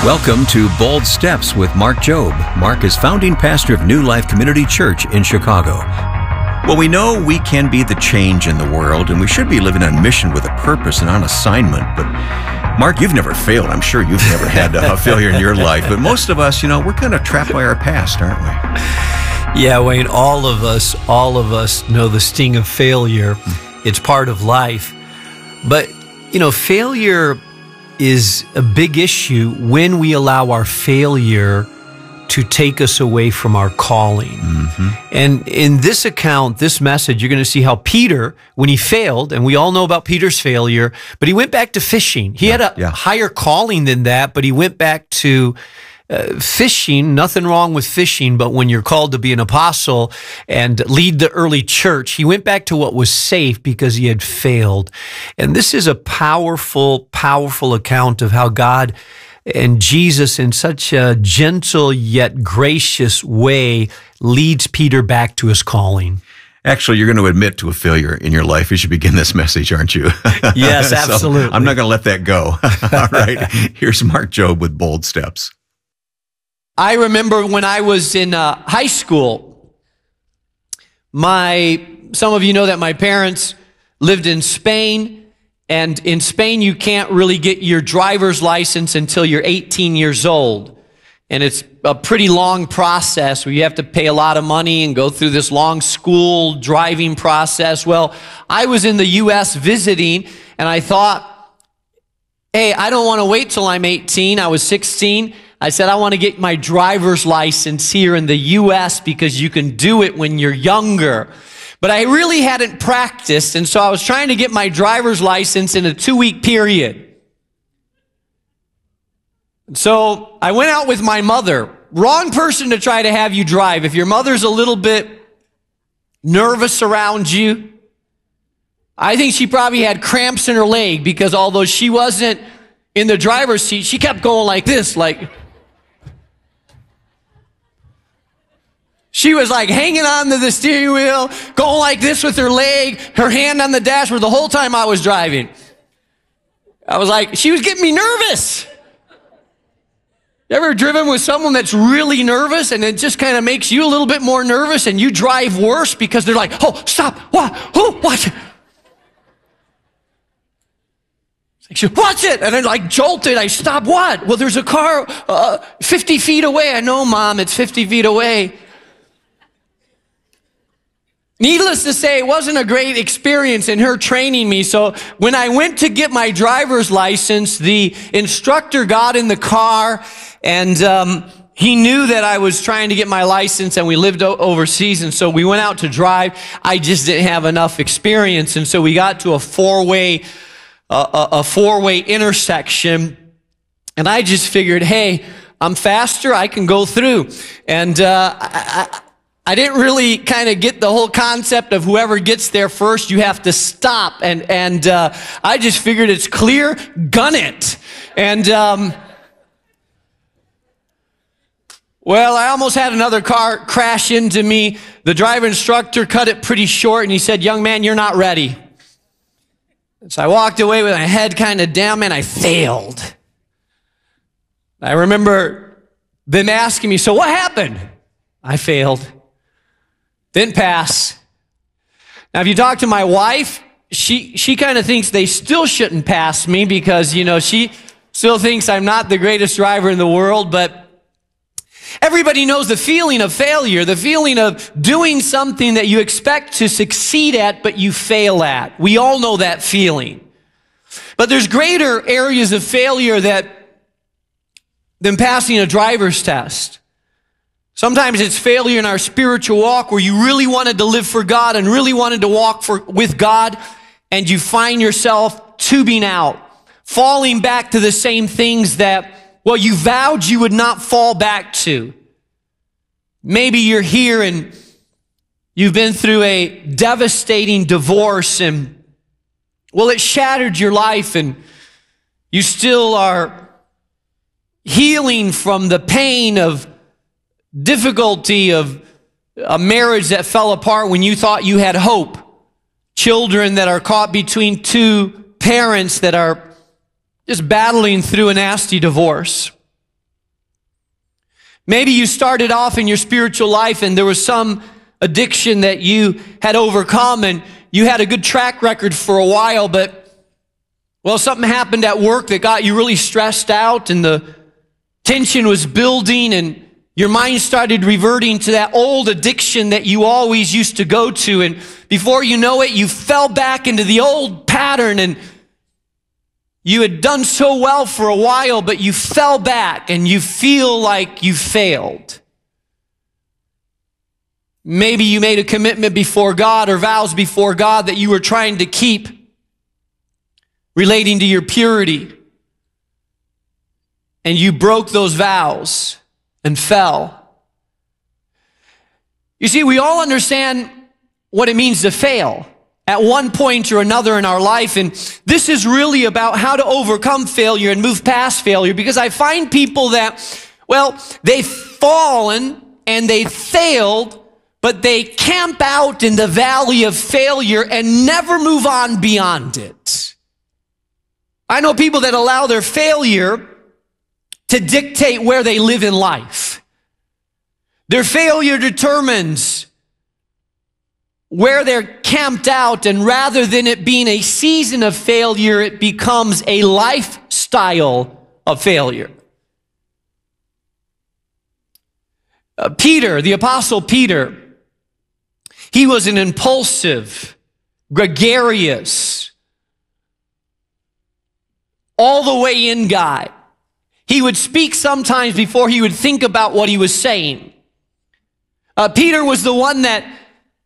Welcome to Bold Steps with Mark Jobe. Mark is founding pastor of New Life Community Church in Chicago. Well, we know we can be the change in the world, and we should be living on mission with a purpose and on assignment. But Mark, you've never failed. I'm sure you've never had a failure in your life. But most of us, we're kind of trapped by our past, aren't we? Yeah, Wayne, all of us know the sting of failure. It's part of life. But, failure is a big issue when we allow our failure to take us away from our calling. Mm-hmm. And in this account, this message, you're going to see how Peter, when he failed, and we all know about Peter's failure, but he went back to fishing. He had a higher calling than that, but he went back to fishing. Nothing wrong with fishing, but when you're called to be an apostle and lead the early church, he went back to what was safe because he had failed. And this is a powerful, powerful account of how God and Jesus, in such a gentle yet gracious way, leads Peter back to his calling. Actually, you're going to admit to a failure in your life as you begin this message, aren't you? Yes, absolutely. So I'm not going to let that go. All right. Here's Mark Jobe with Bold Steps. I remember when I was in high school, some of you know that my parents lived in Spain, and in Spain you can't really get your driver's license until you're 18 years old. And it's a pretty long process where you have to pay a lot of money and go through this long school driving process. Well, I was in the U.S. visiting, and I thought, hey, I don't want to wait till I'm 18. I was 16. I said, I want to get my driver's license here in the U.S. because you can do it when you're younger. But I really hadn't practiced, and so I was trying to get my driver's license in a 2-week period. So I went out with my mother. Wrong person to try to have you drive. If your mother's a little bit nervous around you, I think she probably had cramps in her leg because although she wasn't in the driver's seat, she kept going like this, like... She was like hanging on to the steering wheel, going like this with her leg, her hand on the dashboard the whole time I was driving. I was like, she was getting me nervous. You ever driven with someone that's really nervous and it just kind of makes you a little bit more nervous and you drive worse because they're like, oh, stop, what, who, watch it. It's like, watch it. And I like jolted. I stopped, what? Well, there's a car 50 feet away. I know, Mom, it's 50 feet away. Needless to say, it wasn't a great experience in her training me. So when I went to get my driver's license, the instructor got in the car and he knew that I was trying to get my license and we lived overseas. And so we went out to drive. I just didn't have enough experience. And so we got to a four-way intersection. And I just figured, hey, I'm faster. I can go through. And I didn't really kind of get the whole concept of whoever gets there first, you have to stop. And I just figured it's clear, gun it. And, well, I almost had another car crash into me. The driver instructor cut it pretty short and he said, young man, you're not ready. So I walked away with my head kind of down, and I failed. I remember them asking me, so what happened? I failed. Didn't pass. Now, if you talk to my wife, she kind of thinks they still shouldn't pass me because, she still thinks I'm not the greatest driver in the world, but everybody knows the feeling of failure, the feeling of doing something that you expect to succeed at, but you fail at. We all know that feeling. But there's greater areas of failure than passing a driver's test. Sometimes it's failure in our spiritual walk where you really wanted to live for God and really wanted to walk with God, and you find yourself tubing out, falling back to the same things that, well, you vowed you would not fall back to. Maybe you're here and you've been through a devastating divorce and, well, it shattered your life and you still are healing from the pain of difficulty of a marriage that fell apart when you thought you had hope. Children that are caught between two parents that are just battling through a nasty divorce. Maybe you started off in your spiritual life and there was some addiction that you had overcome and you had a good track record for a while, but, well, something happened at work that got you really stressed out and the tension was building and your mind started reverting to that old addiction that you always used to go to. And before you know it, you fell back into the old pattern and you had done so well for a while, but you fell back and you feel like you failed. Maybe you made a commitment before God or vows before God that you were trying to keep relating to your purity. And you broke those vows and fell. You see, we all understand what it means to fail at one point or another in our life. And this is really about how to overcome failure and move past failure, because I find people that, well, they've fallen and they failed, but they camp out in the valley of failure and never move on beyond it. I know people that allow their failure to dictate where they live in life. Their failure determines where they're camped out, and rather than it being a season of failure, it becomes a lifestyle of failure. Peter, the Apostle Peter, he was an impulsive, gregarious, all the way in guy. He would speak sometimes before he would think about what he was saying. Peter was the one that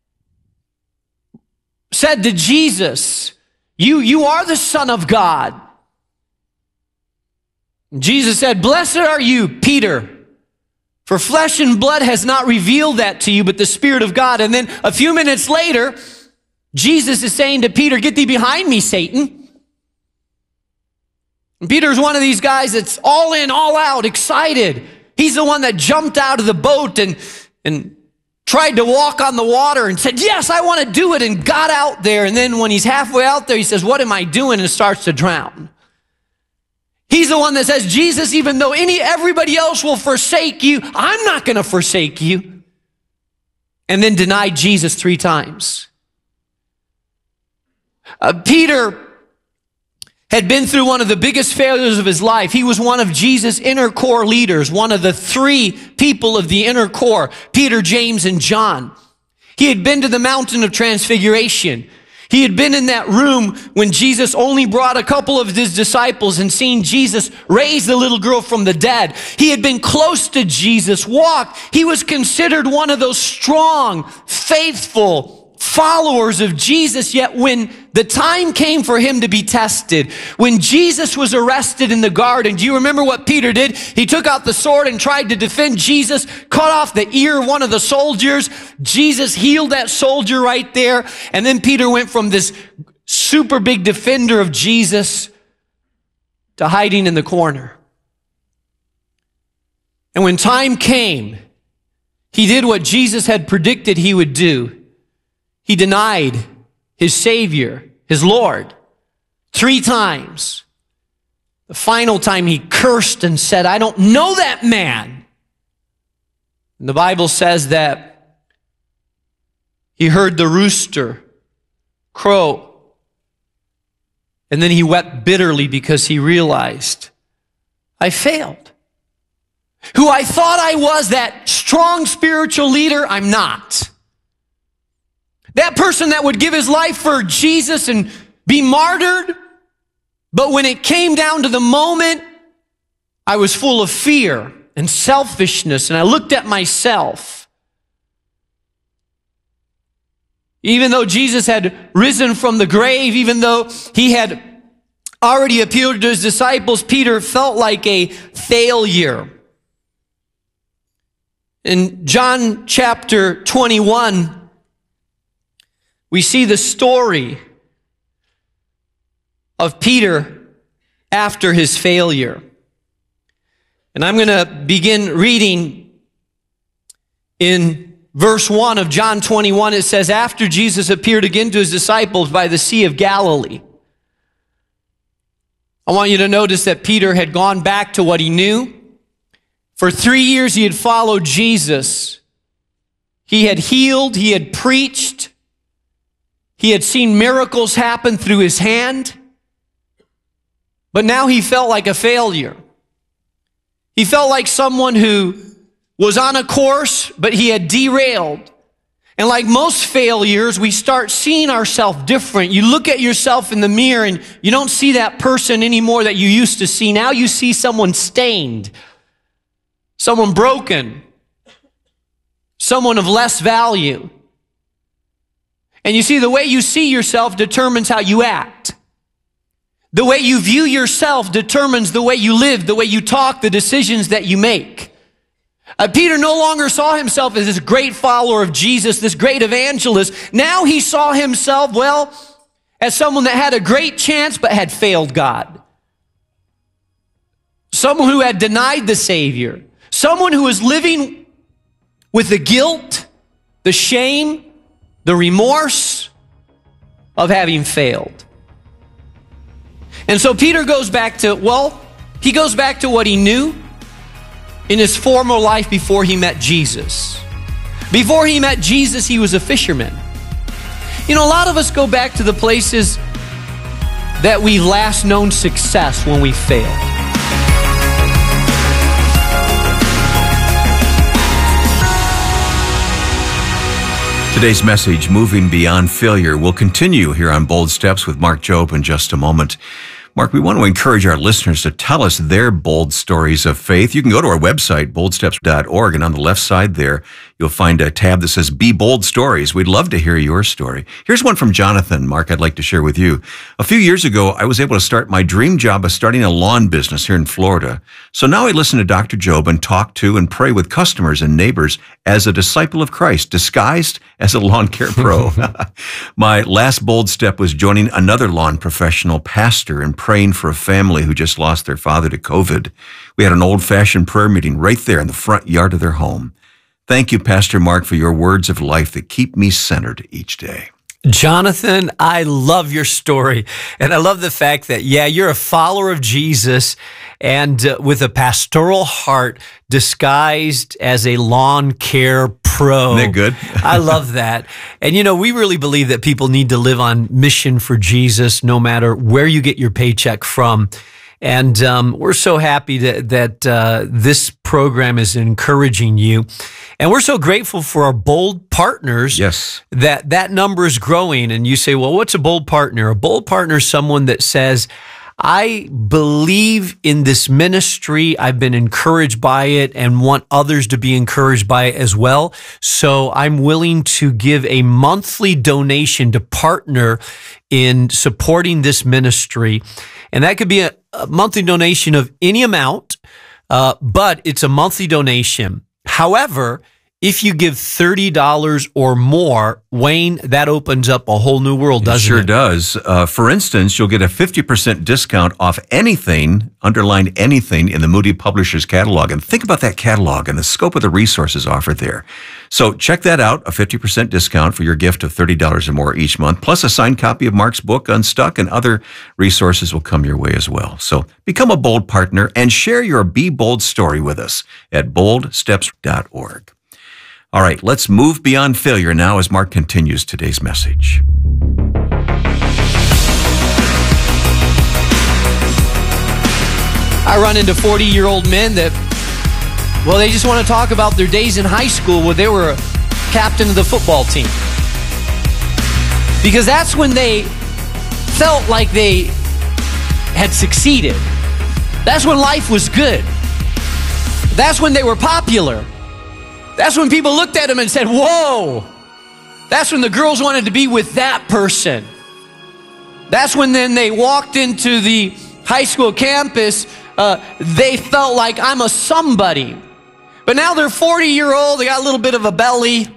said to Jesus, you are the Son of God. Jesus said, "Blessed are you, Peter, for flesh and blood has not revealed that to you, but the Spirit of God." And then a few minutes later, Jesus is saying to Peter, "Get thee behind me, Satan." And Peter's one of these guys that's all in, all out, excited. He's the one that jumped out of the boat and tried to walk on the water and said, "Yes, I want to do it," and got out there. And then when he's halfway out there, he says, "What am I doing?" and starts to drown. He's the one that says, "Jesus, even though everybody else will forsake you, I'm not going to forsake you." And then denied Jesus 3 times. Peter had been through one of the biggest failures of his life. He was one of Jesus' inner core leaders, one of the 3 people of the inner core, Peter, James, and John. He had been to the mountain of transfiguration. He had been in that room when Jesus only brought a couple of his disciples and seen Jesus raise the little girl from the dead. He had been close to Jesus, walked. He was considered one of those strong, faithful followers of Jesus, yet when the time came for him to be tested, when Jesus was arrested in the garden, do you remember what Peter did? He took out the sword and tried to defend Jesus, cut off the ear of one of the soldiers. Jesus healed that soldier right there. And then Peter went from this super big defender of Jesus to hiding in the corner. And when time came, he did what Jesus had predicted he would do. He denied his Savior, his Lord, 3 times. The final time he cursed and said, "I don't know that man." And the Bible says that he heard the rooster crow. And then he wept bitterly because he realized, I failed. Who I thought I was, that strong spiritual leader, I'm not. That person that would give his life for Jesus and be martyred. But when it came down to the moment, I was full of fear and selfishness, and I looked at myself. Even though Jesus had risen from the grave, even though he had already appeared to his disciples, Peter felt like a failure. In John chapter 21, we see the story of Peter after his failure. And I'm going to begin reading in verse 1 of John 21. It says, "After Jesus appeared again to his disciples by the Sea of Galilee." I want you to notice that Peter had gone back to what he knew. For 3 years, he had followed Jesus. He had healed, he had preached, he had seen miracles happen through his hand, but now he felt like a failure. He felt like someone who was on a course, but he had derailed. And like most failures, we start seeing ourselves different. You look at yourself in the mirror and you don't see that person anymore that you used to see. Now you see someone stained, someone broken, someone of less value. And you see, the way you see yourself determines how you act. The way you view yourself determines the way you live, the way you talk, the decisions that you make. Peter no longer saw himself as this great follower of Jesus, this great evangelist. Now he saw himself, well, as someone that had a great chance but had failed God. Someone who had denied the Savior. Someone who was living with the guilt, the shame, the remorse of having failed. And so Peter goes back to, he goes back to what he knew in his former life before he met Jesus. Before he met Jesus, he was a fisherman. You know, a lot of us go back to the places that we last known success when we fail. Today's message, Moving Beyond Failure, will continue here on Bold Steps with Mark Jobe in just a moment. Mark, we want to encourage our listeners to tell us their bold stories of faith. You can go to our website, boldsteps.org, and on the left side there, you'll find a tab that says Be Bold Stories. We'd love to hear your story. Here's one from Jonathan, Mark, I'd like to share with you. A few years ago, I was able to start my dream job of starting a lawn business here in Florida. So now I listen to Dr. Jobe and talk to and pray with customers and neighbors as a disciple of Christ, disguised as a lawn care pro. My last bold step was joining another lawn professional pastor and praying for a family who just lost their father to COVID. We had an old-fashioned prayer meeting right there in the front yard of their home. Thank you, Pastor Mark, for your words of life that keep me centered each day. Jonathan, I love your story. And I love the fact that, you're a follower of Jesus and with a pastoral heart disguised as a lawn care pro. Isn't that good? I love that. And, we really believe that people need to live on mission for Jesus no matter where you get your paycheck from. And we're so happy that this program is encouraging you. And we're so grateful for our bold partners. Yes. That number is growing. And you say, well, what's a bold partner? A bold partner is someone that says, I believe in this ministry. I've been encouraged by it and want others to be encouraged by it as well. So I'm willing to give a monthly donation to partner in supporting this ministry. And that could be a monthly donation of any amount, but it's a monthly donation. However, if you give $30 or more, Wayne, that opens up a whole new world, doesn't it? Sure does. For instance, you'll get a 50% discount off anything, underline anything, in the Moody Publishers catalog. And think about that catalog and the scope of the resources offered there. So check that out, a 50% discount for your gift of $30 or more each month, plus a signed copy of Mark's book, Unstuck, and other resources will come your way as well. So become a bold partner and share your Be Bold story with us at boldsteps.org. All right, let's move beyond failure now as Mark continues today's message. I run into 40-year-old men that, they just want to talk about their days in high school where they were captain of the football team. Because that's when they felt like they had succeeded. That's when life was good. That's when they were popular. That's when people looked at them and said, whoa. That's when the girls wanted to be with that person. That's when then they walked into the high school campus, they felt like I'm a somebody. But now they're 40-year-old, they got a little bit of a belly.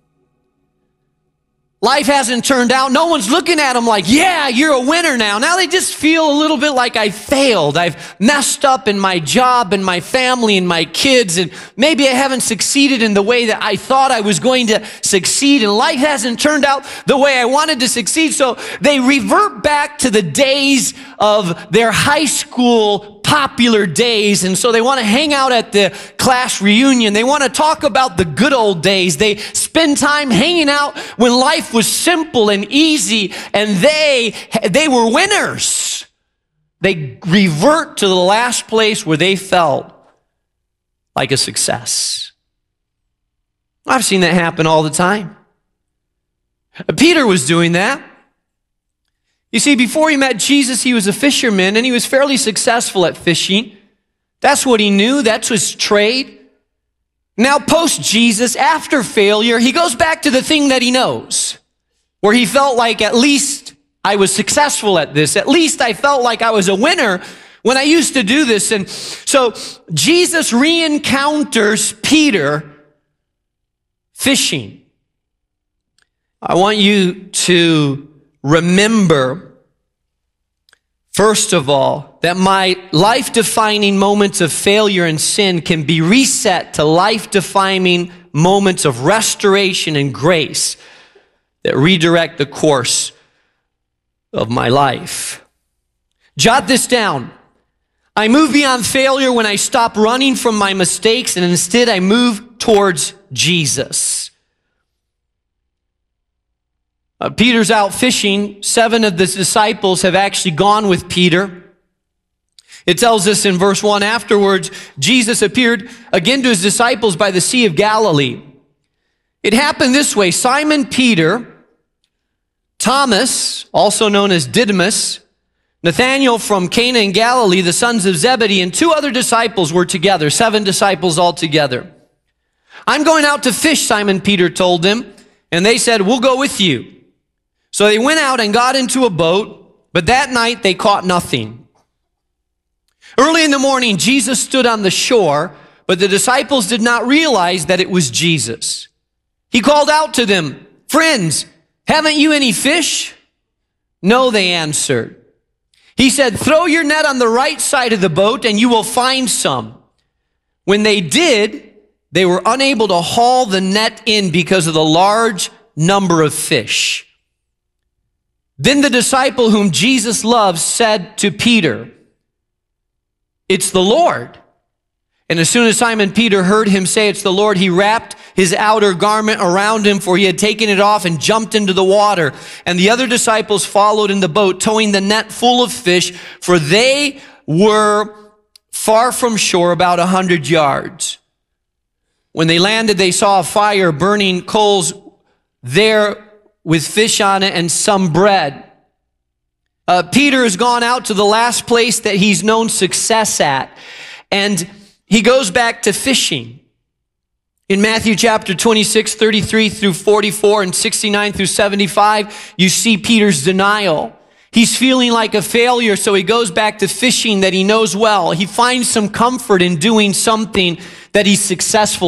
Life hasn't turned out. No one's looking at them like, yeah, you're a winner now. Now they just feel a little bit like I failed. I've messed up in my job and my family and my kids, and maybe I haven't succeeded in the way that I thought I was going to succeed, and life hasn't turned out the way I wanted to succeed. So they revert back to the days of their high school popular days, and so they want to hang out at the class reunion. They want to talk about the good old days. They spend time hanging out when life was simple and easy, and they were winners. They revert to the last place where they felt like a success. I've seen that happen all the time. Peter was doing that. You see, before he met Jesus, he was a fisherman, and he was fairly successful at fishing. That's what he knew. That's his trade. Now, post-Jesus, after failure, he goes back to the thing that he knows, where he felt like, at least I was successful at this. At least I felt like I was a winner when I used to do this. And so Jesus re-encounters Peter fishing. I want you to remember, first of all, that my life-defining moments of failure and sin can be reset to life-defining moments of restoration and grace that redirect the course of my life. Jot this down. I move beyond failure when I stop running from my mistakes, and instead I move towards Jesus. Peter's out fishing. 7 of the disciples have actually gone with Peter. It tells us in verse 1, afterwards, Jesus appeared again to his disciples by the Sea of Galilee. It happened this way. Simon Peter, Thomas, also known as Didymus, Nathanael from Cana in Galilee, the sons of Zebedee, and 2 other disciples were together, 7 disciples altogether. I'm going out to fish, Simon Peter told them, and they said, we'll go with you. So they went out and got into a boat, but that night they caught nothing. Early in the morning, Jesus stood on the shore, but the disciples did not realize that it was Jesus. He called out to them, friends, haven't you any fish? No, they answered. He said, throw your net on the right side of the boat and you will find some. When they did, they were unable to haul the net in because of the large number of fish. Then the disciple whom Jesus loved said to Peter, it's the Lord. And as soon as Simon Peter heard him say it's the Lord, he wrapped his outer garment around him, for he had taken it off, and jumped into the water. And the other disciples followed in the boat, towing the net full of fish, for they were far from shore, about 100 yards. When they landed, they saw a fire burning coals there with fish on it and some bread. Peter has gone out to the last place that he's known success at, and he goes back to fishing. In Matthew chapter 26, 33 through 44 and 69 through 75, you see Peter's denial. He's feeling like a failure, so he goes back to fishing that he knows well. He finds some comfort in doing something that he's successful